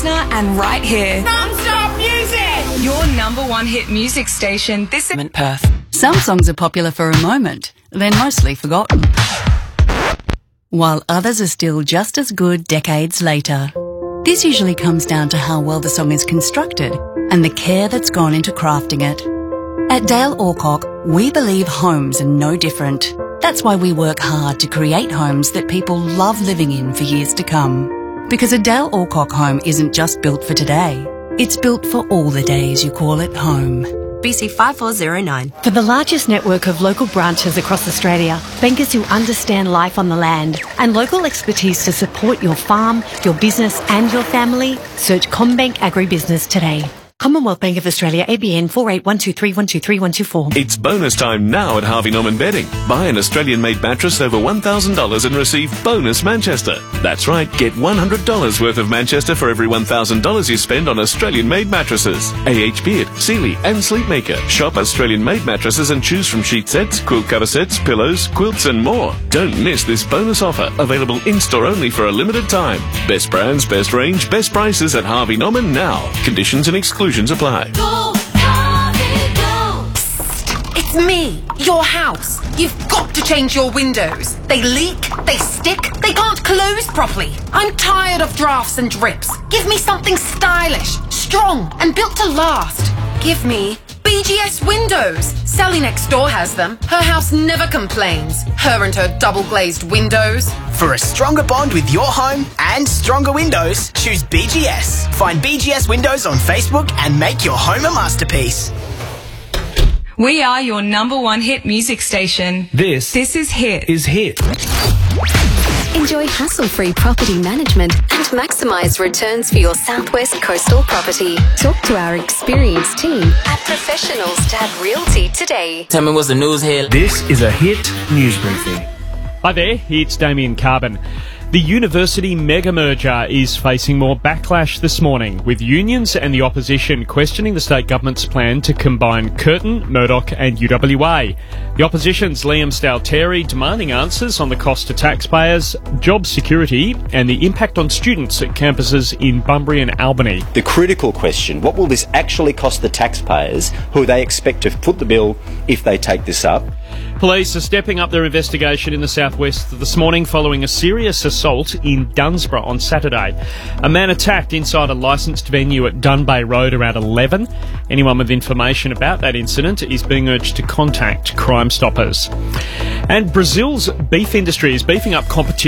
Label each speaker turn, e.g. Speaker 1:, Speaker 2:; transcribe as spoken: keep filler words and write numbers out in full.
Speaker 1: listener and right here.
Speaker 2: Non-stop music!
Speaker 1: Your number one hit music station. This is Perth.
Speaker 3: Some songs are popular for a moment, then mostly forgotten, while others are still just as good decades later. This usually comes down to how well the song is constructed and the care that's gone into crafting it. At Dale Alcock, we believe homes are no different. That's why we work hard to create homes that people love living in for years to come. Because a Dale Alcock home isn't just built for today, it's built for all the days you call it home.
Speaker 4: B C five four zero nine.
Speaker 5: For the largest network of local branches across Australia, bankers who understand life on the land, and local expertise to support your farm, your business and your family, search CommBank Agribusiness today. Commonwealth Bank of Australia, A B N four eight one two three one two three one two four.
Speaker 6: It's bonus time now at Harvey Norman Bedding. Buy an Australian-made mattress over one thousand dollars and receive bonus Manchester. That's right, get one hundred dollars worth of Manchester for every one thousand dollars you spend on Australian-made mattresses. A H Beard, Sealy and Sleepmaker. Shop Australian-made mattresses and choose from sheet sets, quilt cover sets, pillows, quilts and more. Don't miss this bonus offer, available in-store only for a limited time. Best brands, best range, best prices at Harvey Norman now. Conditions and exclusions apply.
Speaker 2: Go, Harvey, go! Psst, it's me, your house. You've got to change your windows. They leak, they stick, they can't close properly. I'm tired of drafts and drips. Give me something stylish, strong, and built to last. Give me B G S Windows. Sally next door has them. Her house never complains. Her and her double-glazed windows.
Speaker 7: For a stronger bond with your home and stronger windows, choose B G S. Find B G S Windows on Facebook and make your home a masterpiece.
Speaker 1: We are your number one hit music station.
Speaker 8: This,
Speaker 1: this is Hit.
Speaker 8: is Hit.
Speaker 9: Enjoy hassle-free property management and maximise returns for your Southwest coastal property. Talk to our experienced team at Professional Stat Realty today.
Speaker 10: Tell me what's the news here.
Speaker 8: This is a Hit news briefing.
Speaker 11: Hi there, it's Damien Carbon. The university mega merger is facing more backlash this morning, with unions and the opposition questioning the state government's plan to combine Curtin, Murdoch and U W A. The opposition's Liam Stalteri demanding answers on the cost to taxpayers, job security and the impact on students at campuses in Bunbury and Albany.
Speaker 12: The critical question, what will this actually cost the taxpayers who they expect to foot the bill if they take this up?
Speaker 11: Police are stepping up their investigation in the southwest this morning following a serious assault in Dunsborough on Saturday. A man attacked inside a licensed venue at Dunbay Road around eleven. Anyone with information about that incident is being urged to contact Crime Stoppers. And Brazil's beef industry is beefing up competition